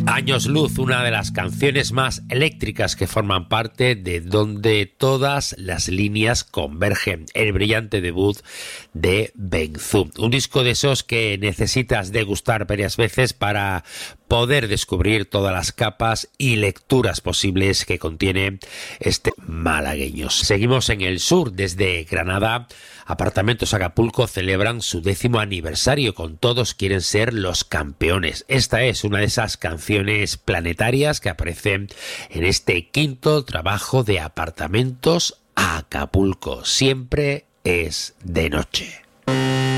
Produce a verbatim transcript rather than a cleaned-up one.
Años Luz, una de las canciones más eléctricas que forman parte de donde todas las líneas convergen. El brillante debut de Benzu. Un disco de esos que necesitas degustar varias veces para poder descubrir todas las capas y lecturas posibles que contiene este malagueño. Seguimos en el sur, desde Granada. Apartamentos Acapulco celebran su décimo aniversario con Todos quieren ser los campeones. Esta es una de esas canciones planetarias que aparecen en este quinto trabajo de Apartamentos Acapulco. Siempre es de noche.